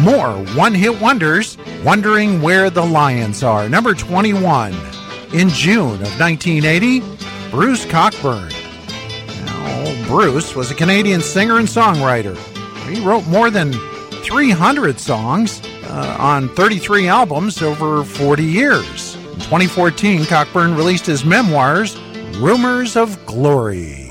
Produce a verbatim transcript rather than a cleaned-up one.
more one-hit wonders, Wondering Where the Lions Are. Number twenty-one. In June of nineteen eighty, Bruce Cockburn. Now, Bruce was a Canadian singer and songwriter. He wrote more than three hundred songs uh, on thirty-three albums over forty years. In twenty fourteen, Cockburn released his memoirs, Rumors of Glory.